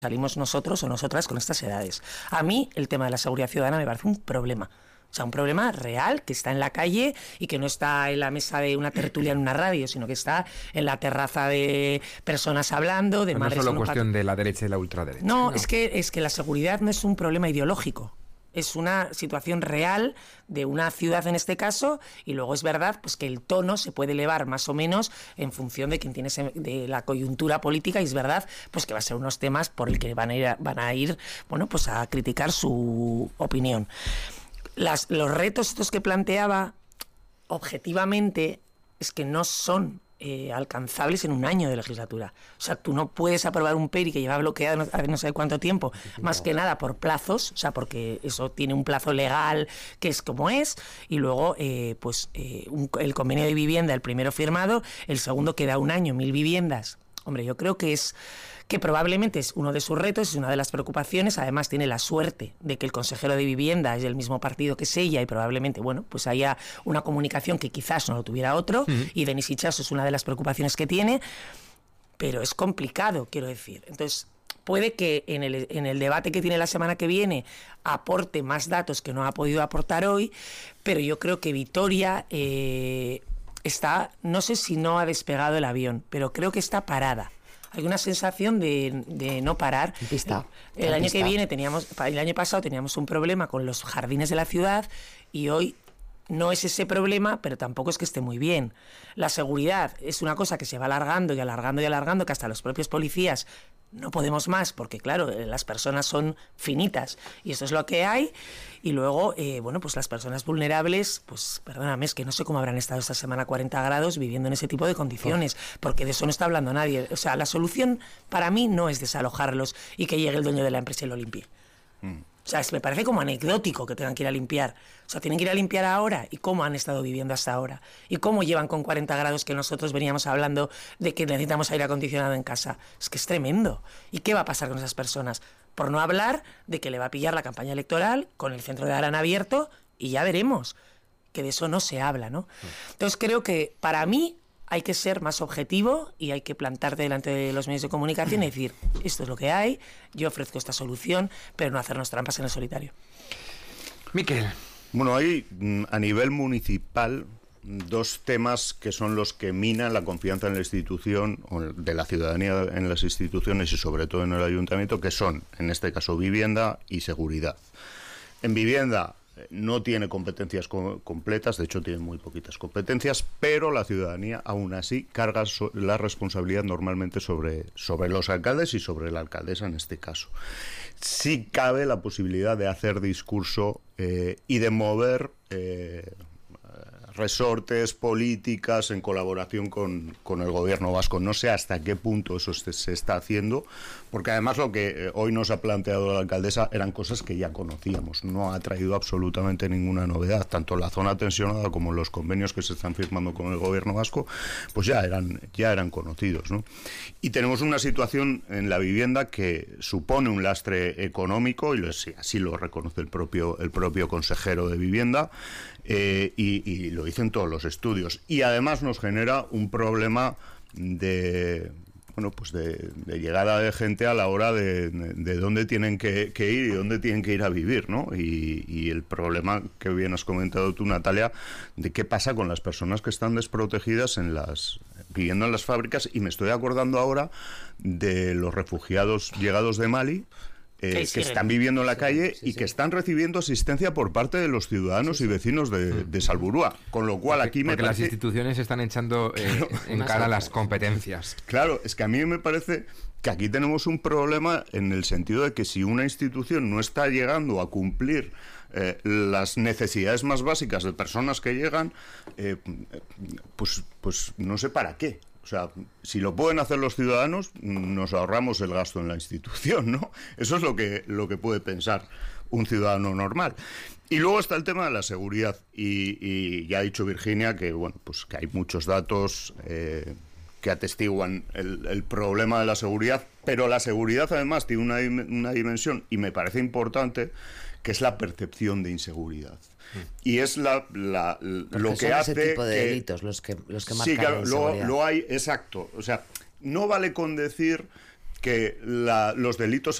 salimos nosotros o nosotras con estas edades. A mí el tema de la seguridad ciudadana me parece un problema. O sea, un problema real que está en la calle y que no está en la mesa de una tertulia en una radio, sino que está en la terraza de personas hablando, de madres... No es solo cuestión de la derecha y la ultraderecha. No, es que la seguridad no es un problema ideológico. Es una situación real de una ciudad en este caso, y luego es verdad pues que el tono se puede elevar más o menos en función de quien tiene de la coyuntura política, y es verdad pues que va a ser unos temas por el que van a ir bueno, pues a criticar su opinión. Los retos estos que planteaba, objetivamente, es que no son alcanzables en un año de legislatura. O sea, tú no puedes aprobar un PERI que lleva bloqueado no sé cuánto tiempo, más que nada por plazos, o sea, porque eso tiene un plazo legal que es como es, y luego el convenio de vivienda, el primero firmado, el segundo queda un año, 1000 viviendas. Hombre, yo creo que probablemente es uno de sus retos, es una de las preocupaciones. Además tiene la suerte de que el consejero de vivienda es del mismo partido que es ella, y probablemente, bueno, pues haya una comunicación que quizás no lo tuviera otro, y Denis Itxaso es una de las preocupaciones que tiene, pero es complicado, quiero decir. Entonces, puede que en el debate que tiene la semana que viene aporte más datos que no ha podido aportar hoy, pero yo creo que Vitoria está, no sé si no ha despegado el avión, pero creo que está parada. Hay una sensación de no parar. El año pasado teníamos un problema con los jardines de la ciudad, y hoy no es ese problema, pero tampoco es que esté muy bien. La seguridad es una cosa que se va alargando y alargando y alargando, que hasta los propios policías no podemos más, porque claro, las personas son finitas y eso es lo que hay. Y luego, pues las personas vulnerables, pues perdóname, es que no sé cómo habrán estado esta semana 40 grados viviendo en ese tipo de condiciones, porque de eso no está hablando nadie. O sea, la solución para mí no es desalojarlos y que llegue el dueño de la empresa y lo limpie. O sea, me parece como anecdótico que tengan que ir a limpiar. O sea, tienen que ir a limpiar ahora. ¿Y cómo han estado viviendo hasta ahora? ¿Y cómo llevan con 40 grados que nosotros veníamos hablando de que necesitamos aire acondicionado en casa? Es que es tremendo. ¿Y qué va a pasar con esas personas? Por no hablar de que le va a pillar la campaña electoral con el centro de Arana abierto, y ya veremos. Que de eso no se habla, ¿no? Entonces creo que para mí hay que ser más objetivo y hay que plantarte delante de los medios de comunicación y decir, esto es lo que hay, yo ofrezco esta solución, pero no hacernos trampas en el solitario. Miquel. Bueno, hay a nivel municipal dos temas que son los que minan la confianza en la institución, o de la ciudadanía en las instituciones y sobre todo en el ayuntamiento, que son, en este caso, vivienda y seguridad. En vivienda no tiene competencias completas, de hecho tiene muy poquitas competencias, pero la ciudadanía aún así carga la responsabilidad normalmente sobre los alcaldes y sobre la alcaldesa en este caso. Sí cabe la posibilidad de hacer discurso y de mover resortes, políticas en colaboración con el gobierno vasco. No sé hasta qué punto eso se está haciendo, porque además lo que hoy nos ha planteado la alcaldesa eran cosas que ya conocíamos. No ha traído absolutamente ninguna novedad. Tanto la zona tensionada como los convenios que se están firmando con el gobierno vasco, pues ya eran conocidos, ¿no? Y tenemos una situación en la vivienda que supone un lastre económico, y así lo reconoce el propio consejero de vivienda, y lo dicen todos los estudios, y además nos genera un problema de llegada de gente a la hora de dónde tienen que ir y dónde tienen que ir a vivir, ¿no? Y el problema que bien has comentado tú, Natalia, de qué pasa con las personas que están desprotegidas viviendo en las fábricas. Y me estoy acordando ahora de los refugiados llegados de Mali, que están viviendo en la calle y que están recibiendo asistencia por parte de los ciudadanos y vecinos de Salburua. Con lo cual aquí me parece... Porque las instituciones están echando en cara las competencias. Claro, es que a mí me parece que aquí tenemos un problema en el sentido de que si una institución no está llegando a cumplir las necesidades más básicas de personas que llegan, pues no sé para qué. O sea, si lo pueden hacer los ciudadanos, nos ahorramos el gasto en la institución, ¿no? Eso es lo que puede pensar un ciudadano normal. Y luego está el tema de la seguridad. Y ya ha dicho Virginia que, bueno, pues que hay muchos datos que atestiguan el problema de la seguridad, pero la seguridad además tiene una dimensión, y me parece importante, que es la percepción de inseguridad. Y es lo que hace ese tipo de que, delitos los que marcan sí, claro, la inseguridad. lo hay, exacto. O sea, no vale con decir que los delitos